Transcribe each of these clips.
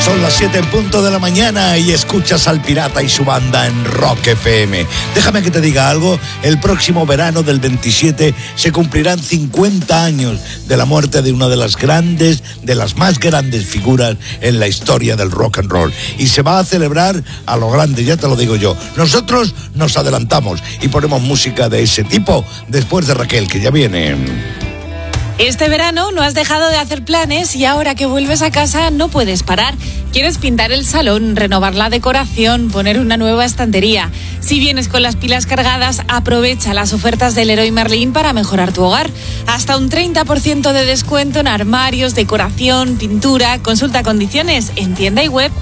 Son las 7 en punto de la mañana y escuchas al Pirata y su banda en Rock FM. Déjame que te diga algo, el próximo verano del 27 se cumplirán 50 años de la muerte de una de las más grandes figuras en la historia del rock and roll. Y se va a celebrar a lo grande, ya te lo digo yo. Nosotros nos adelantamos y ponemos música de ese tipo después de Raquel, que ya viene. Este verano no has dejado de hacer planes y ahora que vuelves a casa no puedes parar. ¿Quieres pintar el salón, renovar la decoración, poner una nueva estantería? Si vienes con las pilas cargadas, aprovecha las ofertas del Leroy Merlin para mejorar tu hogar. Hasta un 30% de descuento en armarios, decoración, pintura. Consulta condiciones en tienda y web.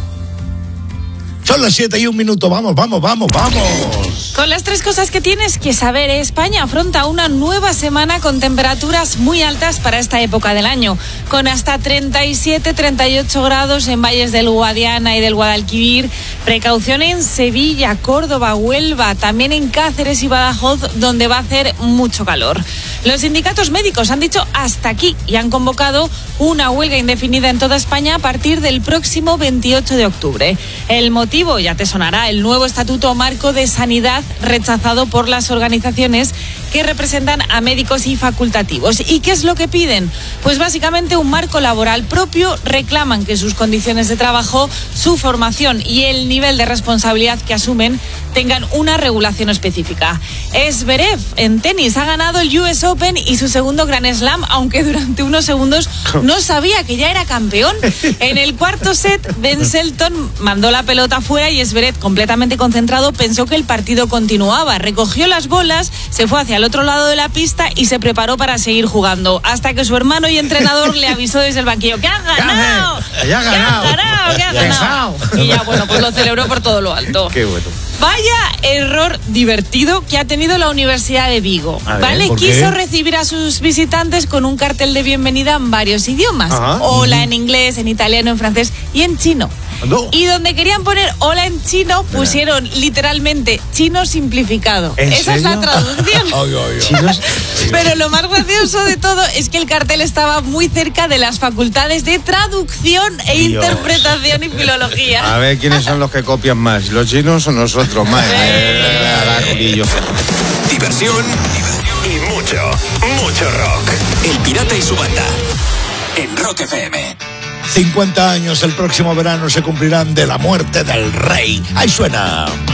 Son las 7 y 1 minuto, vamos. Con las 3 cosas que tienes que saber, España afronta una nueva semana con temperaturas muy altas para esta época del año, con hasta 37-38 grados en valles del Guadiana y del Guadalquivir. Precaución en Sevilla, Córdoba, Huelva, también en Cáceres y Badajoz, donde va a hacer mucho calor. Los sindicatos médicos han dicho hasta aquí y han convocado una huelga indefinida en toda España a partir del próximo 28 de octubre. El motivo, ya te sonará, el nuevo Estatuto Marco de Sanidad rechazado por las organizaciones que representan a médicos y facultativos. ¿Y qué es lo que piden? Pues básicamente un marco laboral propio. Reclaman que sus condiciones de trabajo, su formación y el nivel de responsabilidad que asumen tengan una regulación específica. Zverev en tenis ha ganado el US Open y su segundo Grand Slam, aunque durante unos segundos no sabía que ya era campeón. En el cuarto set, Ben Shelton mandó la pelota fuera y Zverev, completamente concentrado, pensó que el partido continuaba. Recogió las bolas, se fue hacia el otro lado de la pista y se preparó para seguir jugando, hasta que su hermano y entrenador le avisó desde el banquillo: ¡que has ganado! ¡Que has ganado! Y ya, bueno, pues lo celebró por todo lo alto. Qué bueno. Vaya error divertido que ha tenido la Universidad de Vigo. ¿Vale? Quiso recibir a sus visitantes con un cartel de bienvenida en varios idiomas. Ajá. Hola en inglés, en italiano, en francés y en chino. No. Y donde querían poner hola en chino, pusieron literalmente chino simplificado. Esa es la traducción. ¿Chinos? Pero lo más gracioso de todo es que el cartel estaba muy cerca de las facultades de traducción e interpretación y filología. A ver quiénes son los que copian más, los chinos o nosotros. Diversión y mucho rock. El Pirata y su banda en Rock FM. 50 años el próximo verano se cumplirán de la muerte del rey. Ahí suena.